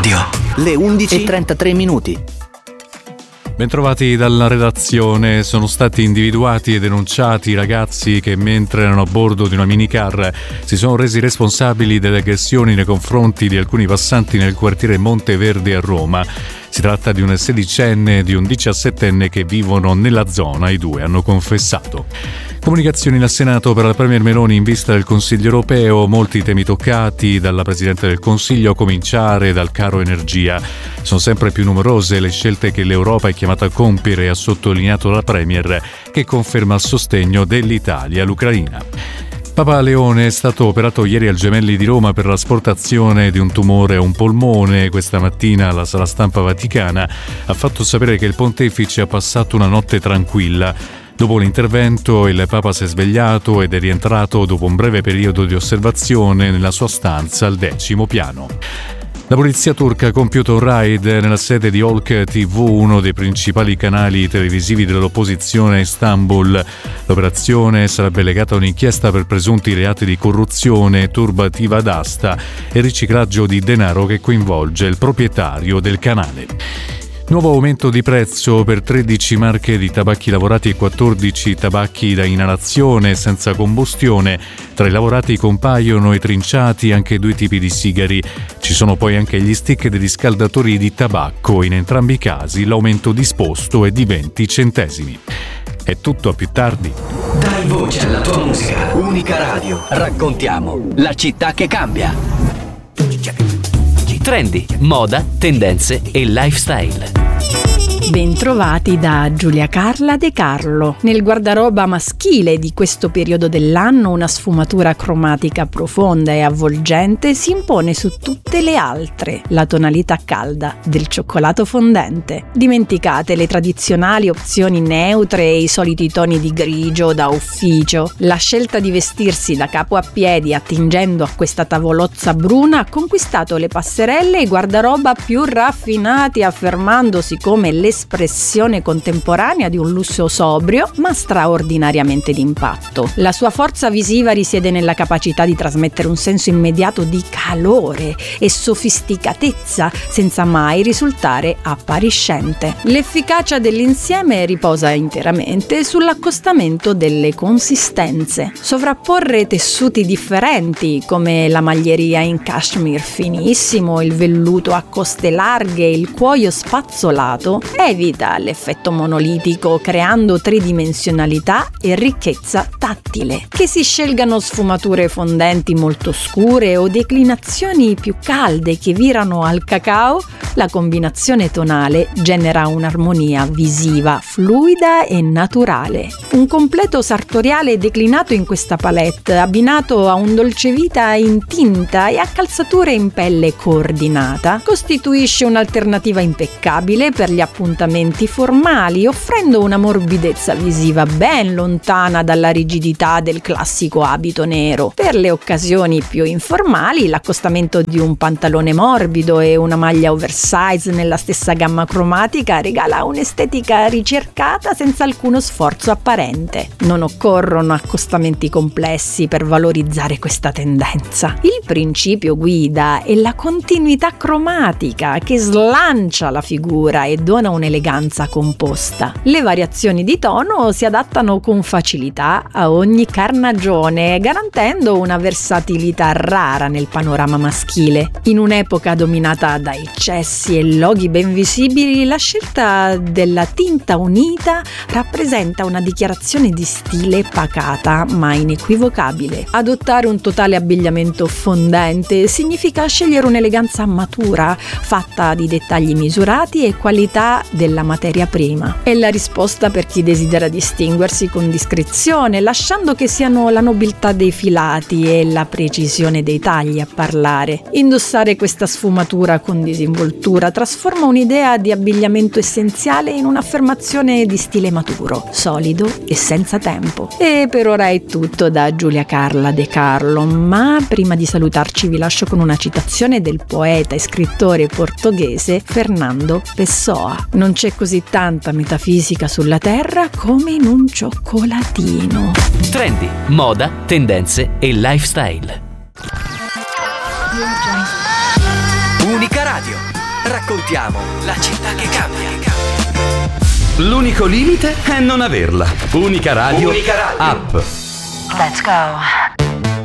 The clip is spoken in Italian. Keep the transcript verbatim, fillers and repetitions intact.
Radio. Le undici e trentatré minuti. Bentrovati dalla redazione. Sono stati individuati e denunciati i ragazzi che, mentre erano a bordo di una minicar, si sono resi responsabili delle aggressioni nei confronti di alcuni passanti nel quartiere Monteverde a Roma. Si tratta di un sedicenne e di un diciassettenne che vivono nella zona. I due hanno confessato. Comunicazioni al Senato per la Premier Meloni in vista del Consiglio europeo. Molti temi toccati dalla Presidente del Consiglio, a cominciare dal caro energia. Sono sempre più numerose le scelte che l'Europa è chiamata a compiere, ha sottolineato la Premier, che conferma il sostegno dell'Italia all'Ucraina. Papa Leone è stato operato ieri al Gemelli di Roma per l'asportazione di un tumore a un polmone. Questa mattina la Sala Stampa Vaticana ha fatto sapere che il pontefice ha passato una notte tranquilla. Dopo l'intervento il Papa si è svegliato ed è rientrato dopo un breve periodo di osservazione nella sua stanza al decimo piano. La polizia turca ha compiuto un raid nella sede di Halk tivù, uno dei principali canali televisivi dell'opposizione a Istanbul. L'operazione sarebbe legata a un'inchiesta per presunti reati di corruzione, turbativa d'asta e riciclaggio di denaro che coinvolge il proprietario del canale. Nuovo aumento di prezzo per tredici marche di tabacchi lavorati e quattordici tabacchi da inalazione senza combustione. Tra i lavorati compaiono i trinciati e anche due tipi di sigari. Ci sono poi anche gli stick dei riscaldatori di tabacco. In entrambi i casi l'aumento disposto è di venti centesimi. È tutto, a più tardi. Dai voce alla tua musica. Unica Radio. Raccontiamo la città che cambia. Trendy, moda, tendenze e lifestyle. Bentrovati da Giulia Carla De Carlo. Nel guardaroba maschile di questo periodo dell'anno una sfumatura cromatica profonda e avvolgente si impone su tutte le altre, la tonalità calda del cioccolato fondente. Dimenticate le tradizionali opzioni neutre e i soliti toni di grigio da ufficio. La scelta di vestirsi da capo a piedi attingendo a questa tavolozza bruna ha conquistato le passerelle e i guardaroba più raffinati, affermandosi come le espressione contemporanea di un lusso sobrio ma straordinariamente d'impatto. La sua forza visiva risiede nella capacità di trasmettere un senso immediato di calore e sofisticatezza senza mai risultare appariscente. L'efficacia dell'insieme riposa interamente sull'accostamento delle consistenze. Sovrapporre tessuti differenti come la maglieria in cashmere finissimo, il velluto a coste larghe e il cuoio spazzolato evita l'effetto monolitico, creando tridimensionalità e ricchezza tattile. Che si scelgano sfumature fondenti molto scure o declinazioni più calde che virano al cacao, la combinazione tonale genera un'armonia visiva, fluida e naturale. Un completo sartoriale declinato in questa palette, abbinato a un dolcevita in tinta e a calzature in pelle coordinata, costituisce un'alternativa impeccabile per gli appuntamenti formali, offrendo una morbidezza visiva ben lontana dalla rigidità del classico abito nero. Per le occasioni più informali, l'accostamento di un pantalone morbido e una maglia oversize nella stessa gamma cromatica regala un'estetica ricercata senza alcuno sforzo apparente. Non occorrono accostamenti complessi per valorizzare questa tendenza. Il principio guida è la continuità cromatica che slancia la figura e dona un'eleganza composta. Le variazioni di tono si adattano con facilità a ogni carnagione, garantendo una versatilità rara nel panorama maschile. In un'epoca dominata da eccessi e loghi ben visibili, la scelta della tinta unita rappresenta una dichiarazione di stile pacata ma inequivocabile. Adottare un totale abbigliamento fondente significa scegliere un'eleganza matura, fatta di dettagli misurati e qualità della materia prima. È la risposta per chi desidera distinguersi con discrezione, lasciando che siano la nobiltà dei filati e la precisione dei tagli a parlare. Indossare questa sfumatura con disinvoltura trasforma un'idea di abbigliamento essenziale in un'affermazione di stile maturo, solido e senza tempo. E per ora è tutto da Giulia Carla De Carlo, ma prima di salutarci vi lascio con una citazione del poeta e scrittore portoghese Fernando Pessoa. Non c'è così tanta metafisica sulla terra come in un cioccolatino. Trendy, moda, tendenze e lifestyle. Unica Radio. Raccontiamo la città che cambia. L'unico limite è non averla. Unica Radio, Unica Radio. App. Let's go.